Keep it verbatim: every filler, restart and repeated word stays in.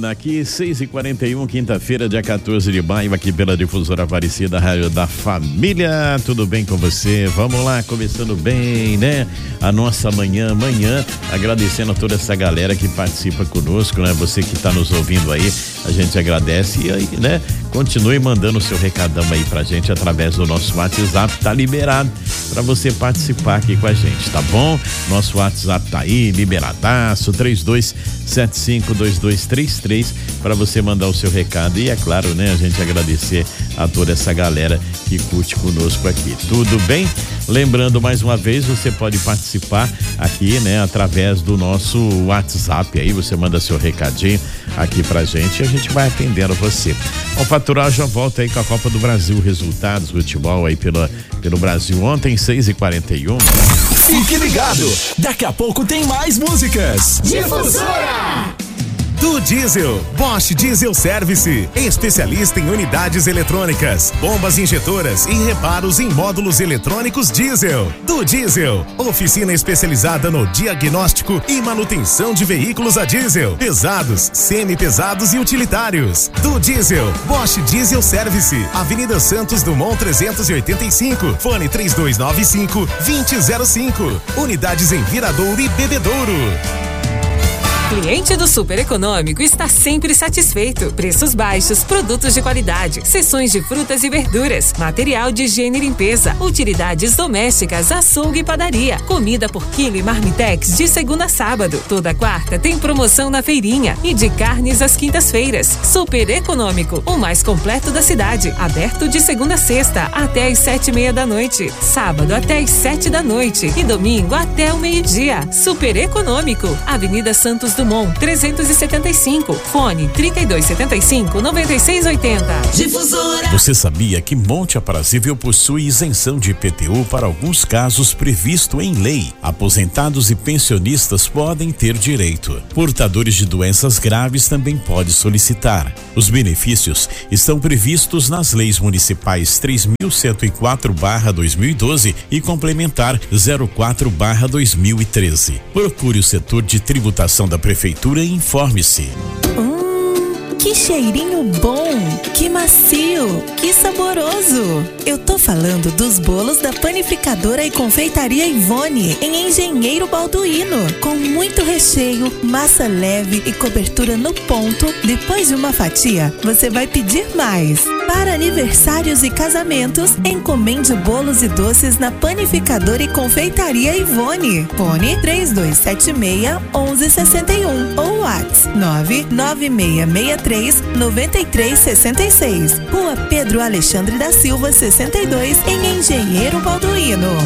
voltando aqui, seis e quarenta e um, quinta-feira, dia quatorze de maio, aqui pela Difusora Aparecida, Rádio da Família. Tudo bem com você? Vamos lá, começando bem, né? A nossa manhã, manhã, agradecendo a toda essa galera que participa conosco, né? Você que está nos ouvindo aí, a gente agradece e aí, né? Continue mandando o seu recadão aí pra gente através do nosso WhatsApp, tá liberado pra você participar aqui com a gente, tá bom? Nosso WhatsApp tá aí, liberadaço, três dois sete cinco dois dois três três, para você mandar o seu recado e é claro, né, a gente agradecer a toda essa galera que curte conosco aqui, tudo bem? Lembrando mais uma vez, você pode participar aqui, né, através do nosso WhatsApp aí, você manda seu recadinho aqui pra gente e a gente vai atendendo você. O Fatural já volta aí com a Copa do Brasil, resultados, futebol aí pelo, pelo Brasil ontem, seis e quarenta e um. Fique ligado, daqui a pouco tem mais músicas. Difusora! Do Diesel, Bosch Diesel Service, especialista em unidades eletrônicas, bombas injetoras e reparos em módulos eletrônicos diesel. Do Diesel, oficina especializada no diagnóstico e manutenção de veículos a diesel, pesados, semi-pesados e utilitários. Do Diesel, Bosch Diesel Service, Avenida Santos Dumont trezentos e oitenta e cinco, fone três dois nove cinco, dois zero zero cinco, unidades em Viradouro e Bebedouro. Cliente do Super Econômico está sempre satisfeito. Preços baixos, produtos de qualidade, seções de frutas e verduras, material de higiene e limpeza, utilidades domésticas, açougue e padaria, comida por quilo e marmitex de segunda a sábado. Toda quarta tem promoção na feirinha e de carnes às quintas-feiras. Super Econômico, o mais completo da cidade. Aberto de segunda a sexta até às sete e meia da noite, sábado até às sete da noite e domingo até o meio-dia. Super Econômico, Avenida Santos Dumont trezentos e setenta e cinco, fone trinta e dois setenta e cinco, noventa e seis oitenta. Difusora. Você sabia que Monte Aprazível possui isenção de I P T U para alguns casos previsto em lei? Aposentados e pensionistas podem ter direito. Portadores de doenças graves também podem solicitar. Os benefícios estão previstos nas leis municipais três mil cento e quatro barra dois mil e doze e complementar zero quatro barra dois mil e treze. Procure o setor de tributação da Prefeitura e informe-se. Hum, que cheirinho bom, que macio, que saboroso. Eu tô falando dos bolos da Panificadora e Confeitaria Ivone, em Engenheiro Balduino, com muito recheio, massa leve e cobertura no ponto. Depois de uma fatia, você vai pedir mais. Para aniversários e casamentos, encomende bolos e doces na Panificadora e Confeitaria Ivone. Fone três dois sete seis, um um seis um ou WhatsApp nove nove seis seis três, nove três seis seis. Rua Pedro Alexandre da Silva, sessenta e dois, em Engenheiro Balduino.